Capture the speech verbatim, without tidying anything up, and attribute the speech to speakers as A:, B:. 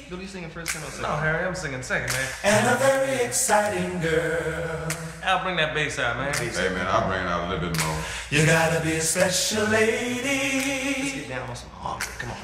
A: Billy, you singing first or second?
B: No, Harry, I'm singing second, man.
C: And a very exciting girl.
B: Al, bring that bass out, man.
D: Hey, man, I'll bring it out a little bit more.
C: You gotta be a special
A: Let's
C: lady.
A: get down on some harmony. Come on.